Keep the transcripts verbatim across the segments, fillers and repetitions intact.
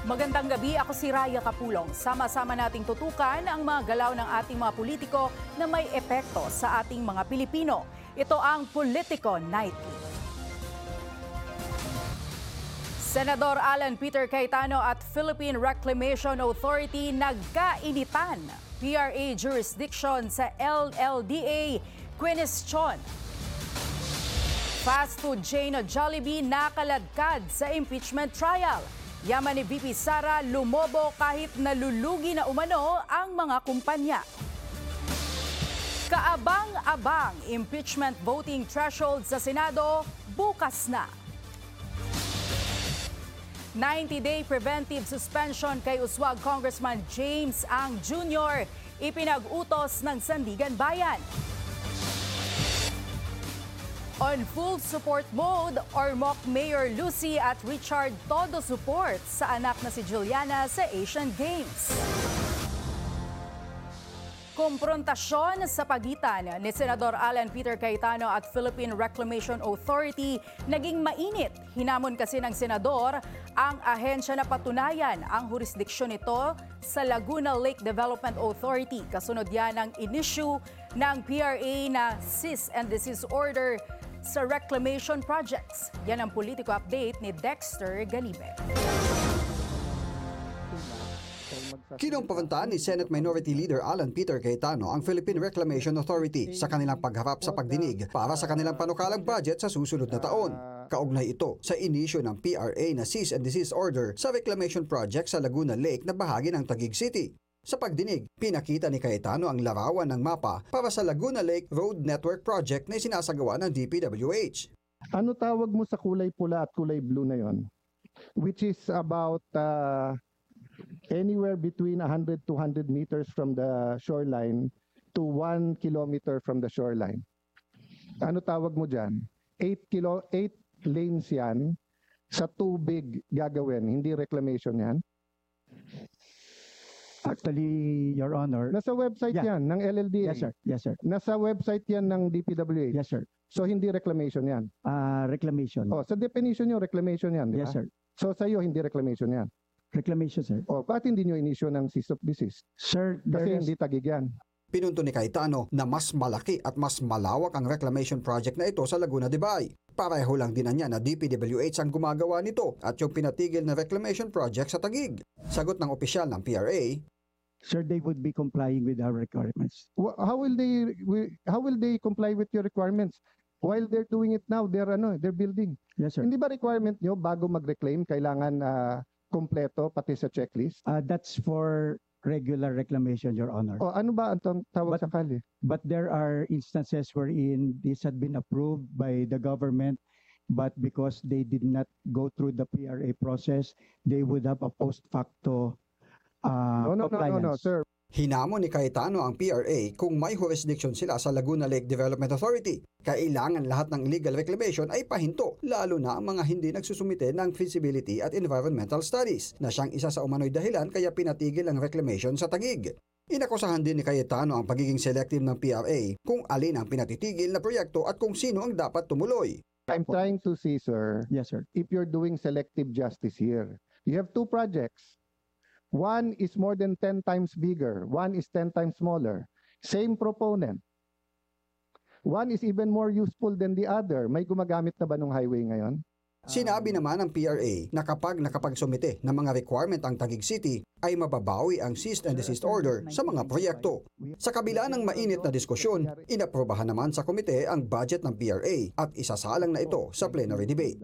Magandang gabi, ako si Raya Kapulong. Sama-sama nating tutukan ang mga galaw ng ating mga politiko na may epekto sa ating mga Pilipino. Ito ang Politico Nightly. Senador Alan Peter Cayetano at Philippine Reclamation Authority nagkainitan. P R A jurisdiction sa L L D A question. Fast food chain o Jollibee nakaladkad sa impeachment trial. Yaman ni V P Sara lumobo kahit nalulugi na umano ang mga kumpanya. Kaabang-abang impeachment voting threshold sa Senado bukas na. ninety-day preventive suspension kay Uswag Congressman James Ang Junior ipinag-utos ng Sandigan Bayan. On full support mode, Ormoc Mayor Lucy at Richard todo support sa anak na si Juliana sa Asian Games. Komprontasyon sa pagitan ni Senador Alan Peter Cayetano at Philippine Reclamation Authority naging mainit. Hinamon kasi ng senador ang ahensya na patunayan ang jurisdiksyon nito sa Laguna Lake Development Authority. Kasunod yan ang in-issue ng P R A na cease and desist order sa reclamation projects. Yan ang Politico Update ni Dexter Ganibe. Kinumprontahan ni Senate Minority Leader Alan Peter Cayetano ang Philippine Reclamation Authority sa kanilang pagharap sa pagdinig para sa kanilang panukalang budget sa susunod na taon. Kaugnay ito sa inisyo ng P R A na cease and desist order sa reclamation project sa Laguna Lake na bahagi ng Taguig City. Sa pagdinig, pinakita ni Cayetano ang larawan ng mapa para sa Laguna Lake Road Network Project na isinasagawa ng D P W H. Ano tawag mo sa kulay pula at kulay blue na yon? Which is about uh, anywhere between one hundred to one hundred meters from the shoreline to one kilometer from the shoreline. Ano tawag mo dyan? eight kilo, eight lanes yan sa tubig gagawin, hindi reclamation yan. Actually, Your Honor. Nasa website Yeah. yan ng L L D A. Yes, sir. Yes, sir. Nasa website yan ng D P W H. Yes, sir. So hindi reclamation yan. Uh, reclamation. Oh, sa definition nyo, reclamation yan, di ba? Yes, sir. So sa iyo, hindi reclamation yan. Reclamation, sir. Oh, bakit hindi nyo inisyo ng cease of desist? Sir, there Kasi is... hindi tagig yan. Pinunto ni Cayetano na mas malaki at mas malawak ang reclamation project na ito sa Laguna de Bay. Pareho lang din niya na D P W H ang gumagawa nito at yung pinatigil na reclamation project sa Taguig. Sagot ng opisyal ng P R A, Sir, they would be complying with our requirements. Wh- How will they wi- how will they comply with your requirements? While they're doing it now, they're ano, they're building. Yes, sir. Hindi ba requirement nyo bago mag-reclaim kailangan ah, kompleto pati sa checklist? Uh, that's for regular reclamation, Your Honor. O ano ba ang tawag tawag But- sa kali? But there are instances wherein this had been approved by the government, but because they did not go through the P R A process, they would have a post facto uh, No, no, no, no, compliance. no, sir. hinamon ni Cayetano ang P R A kung may jurisdiction sila sa Laguna Lake Development Authority. Kailangan lahat ng illegal reclamation ay pahinto, lalo na ang mga hindi nagsusumite ng feasibility at environmental studies, na siyang isa sa umano'y dahilan kaya pinatigil ang reclamation sa Taguig. Inakusahan din ni Cayetano ang pagiging selective ng P R A kung alin ang pinatitigil na proyekto at kung sino ang dapat tumuloy. I'm trying to see, sir, Yes, sir. if you're doing selective justice here. You have two projects. One is more than ten times bigger. One is ten times smaller. Same proponent. One is even more useful than the other. May gumagamit na ba ng highway ngayon? Sinabi naman ng P R A na kapag nakapagsumite ng mga requirement ang Taguig City ay mababawi ang cease and desist order sa mga proyekto. Sa kabila ng mainit na diskusyon, inaprobahan naman sa komite ang budget ng P R A at isasalang na ito sa plenary debate.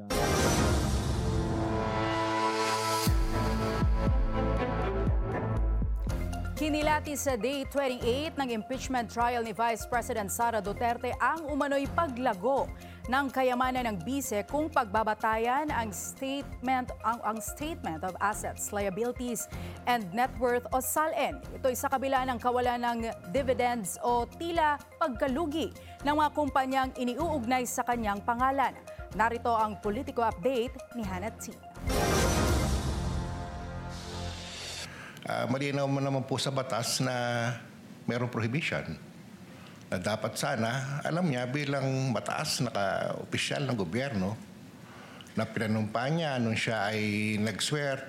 Kinilati sa Day twenty-eight ng impeachment trial ni Vice President Sara Duterte ang umano'y paglago ng kayamanan ng bise kung pagbabatayan ang statement ang, ang statement of assets, liabilities and net worth o S A L N. Ito'y sa kabila ng kawalan ng dividends o tila pagkalugi ng mga kumpanyang iniuugnay sa kanyang pangalan. Narito ang Politico Update ni Hannah T. Uh, malinaw mo naman po sa batas na mayroong prohibition na dapat sana, alam niya bilang mataas na ka-opisyal ng gobyerno na pinanumpa niya nung siya ay nag-swear